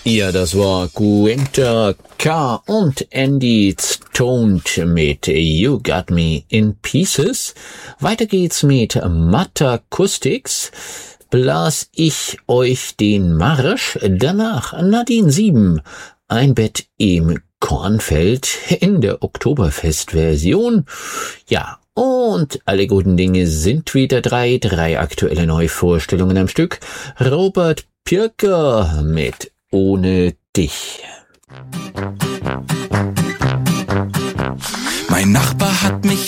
Ja, das war Gwynter K. und Andy Stoned mit You Got Me in Pieces. Weiter geht's mit Matakustics. Blas ich euch den Marsch. Danach Nadine 7. Ein Bett im Kornfeld in der Oktoberfest-Version. Ja, und alle guten Dinge sind wieder drei aktuelle Neuvorstellungen am Stück. Robert Pirker mit Ohne dich. Mein Nachbar hat mich